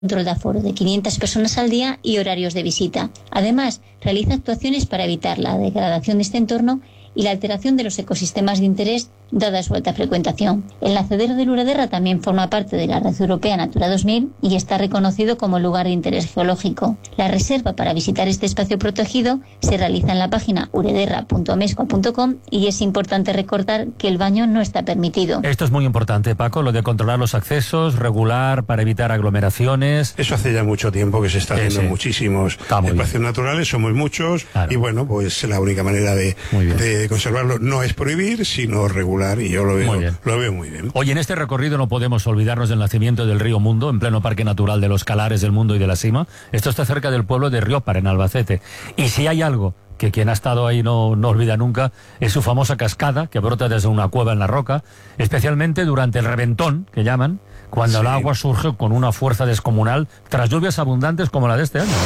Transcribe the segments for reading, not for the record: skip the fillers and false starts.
control de aforo de 500 personas al día y horarios de visita. Además, realiza actuaciones para evitar la degradación de este entorno y la alteración de los ecosistemas de interés dada su alta frecuentación. El nacedero del Urederra también forma parte de la Red Europea Natura 2000 y está reconocido como lugar de interés geológico. La reserva para visitar este espacio protegido se realiza en la página urederra.amescoa.com y es importante recordar que el baño no está permitido. Esto es muy importante, Paco, lo de controlar los accesos, regular para evitar aglomeraciones. Eso hace ya mucho tiempo que se está haciendo en muchísimos espacios naturales, somos muchos, y bueno, pues la única manera de conservarlo no es prohibir, sino regular. Y yo lo veo muy bien. Oye, en este recorrido no podemos olvidarnos del nacimiento del río Mundo, en pleno Parque Natural de los Calares del Mundo y de la Sima. Esto está cerca del pueblo de Riópar, en Albacete. Y si hay algo que quien ha estado ahí no olvida nunca, es su famosa cascada, que brota desde una cueva en la roca, especialmente durante el reventón, que llaman, cuando el agua surge con una fuerza descomunal, tras lluvias abundantes como la de este año.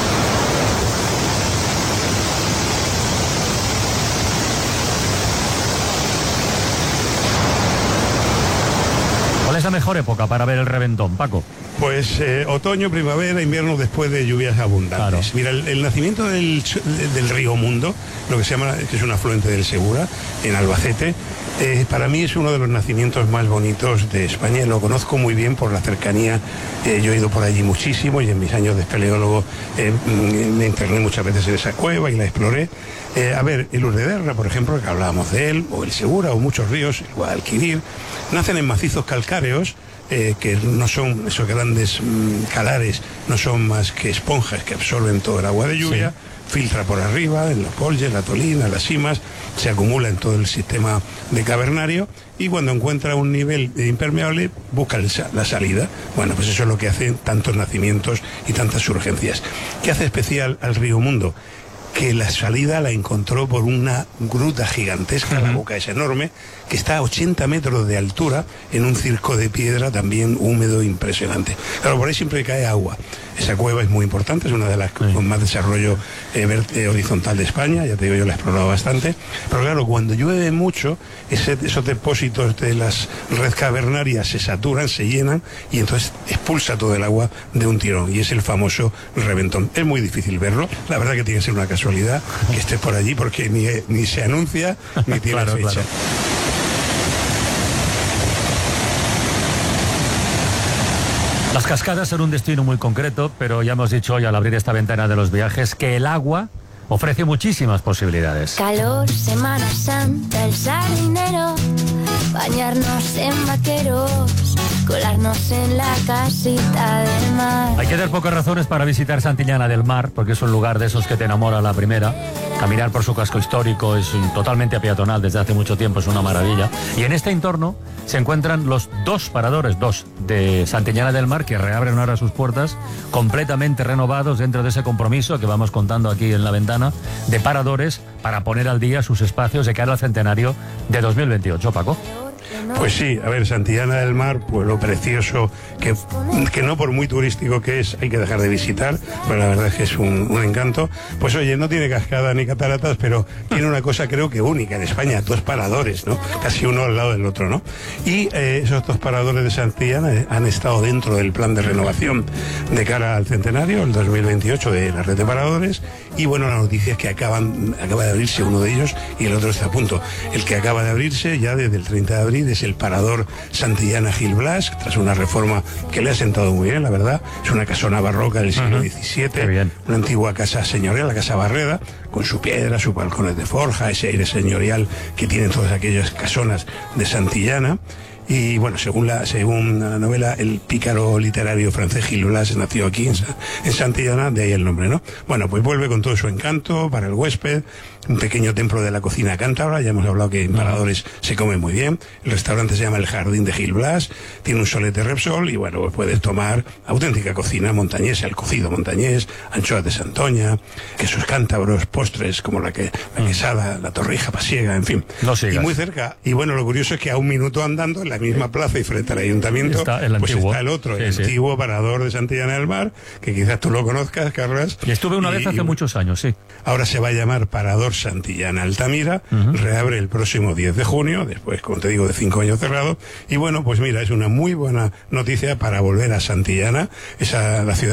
¿Cuál es la mejor época para ver el reventón, Paco? Pues otoño, primavera, invierno, después de lluvias abundantes. Claro. Mira, el nacimiento del río Mundo, lo que se llama, que es un afluente del Segura, en Albacete, para mí es uno de los nacimientos más bonitos de España y lo conozco muy bien por la cercanía. Yo he ido por allí muchísimo y en mis años de espeleólogo me interné muchas veces en esa cueva y la exploré. A ver, el Urederra, por ejemplo, que hablábamos de él, o el Segura, o muchos ríos, el Guadalquivir, nacen en macizos calcáreos, que no son esos grandes calares, no son más que esponjas que absorben todo el agua de lluvia, filtra por arriba, en los polles, la tolina, las cimas, se acumula en todo el sistema de cavernario y cuando encuentra un nivel impermeable busca la salida. Bueno, pues eso es lo que hacen tantos nacimientos y tantas surgencias. ¿Qué hace especial al río Mundo? Que la salida la encontró por una gruta gigantesca, la boca es enorme, que está a 80 metros de altura en un circo de piedra también húmedo, impresionante. Claro, por ahí siempre cae agua. Esa cueva es muy importante, es una de las con más desarrollo horizontal de España, ya te digo, yo la he explorado bastante. Pero claro, cuando llueve mucho, esos depósitos de las redes cavernarias se saturan, se llenan y entonces expulsa todo el agua de un tirón y es el famoso reventón. Es muy difícil verlo, la verdad que tiene que ser una casualidad que estés por allí porque ni se anuncia ni tiene fecha. Claro. Las cascadas son un destino muy concreto, pero ya hemos dicho hoy al abrir esta ventana de los viajes que el agua ofrece muchísimas posibilidades. Calor, Semana Santa, el sardinero, bañarnos en vaqueros, colarnos en la casita del mar. Hay que dar pocas razones para visitar Santillana del Mar, porque es un lugar de esos que te enamora a la primera. Caminar por su casco histórico es totalmente peatonal desde hace mucho tiempo, es una maravilla. Y en este entorno se encuentran los dos paradores de Santillana del Mar, que reabren ahora sus puertas, completamente renovados dentro de ese compromiso que vamos contando aquí en la ventana, de paradores para poner al día sus espacios de cara al centenario de 2028, Paco. Pues sí, a ver, Santillana del Mar, pueblo precioso, que no por muy turístico que es, hay que dejar de visitar, pero la verdad es que es un encanto. Pues oye, no tiene cascada ni cataratas, pero tiene una cosa creo que única en España, dos paradores, ¿no? Casi uno al lado del otro, ¿no? Y esos dos paradores de Santillana han estado dentro del plan de renovación de cara al centenario, el 2028 de la red de paradores, y bueno, la noticia es que acaba de abrirse uno de ellos y el otro está a punto. El que acaba de abrirse ya desde el 30 de abril es el parador Santillana Gil Blas, tras una reforma que le ha sentado muy bien, la verdad. Es una casona barroca del siglo XVII, una antigua casa señorial, la Casa Barreda, con su piedra, sus balcones de forja, ese aire señorial que tienen todas aquellas casonas de Santillana. Y bueno, según la novela, el pícaro literario francés Gil Blas nació aquí en Santillana, de ahí el nombre, ¿no? Bueno, pues vuelve con todo su encanto para el huésped, un pequeño templo de la cocina cántabra, ya hemos hablado que en paradores se come muy bien, el restaurante se llama El Jardín de Gil Blas, tiene un solete Repsol y bueno, pues puedes tomar auténtica cocina montañesa, el cocido montañés, anchoas de Santoña, quesos cántabros, postres como la quesada, la torrija pasiega, en fin. No sigas. Y muy cerca, y bueno, lo curioso es que a un minuto andando en la la misma plaza y frente al ayuntamiento, está el pues antiguo. está el otro, Sí, el sí. antiguo parador de Santillana del Mar, que quizás tú lo conozcas, Carlas. Y estuve una vez hace muchos años, sí. Ahora se va a llamar Parador Santillana Altamira, reabre el próximo 10 de junio, después, como te digo, de 5 años cerrado. Y bueno, pues mira, es una muy buena noticia para volver a Santillana, la ciudad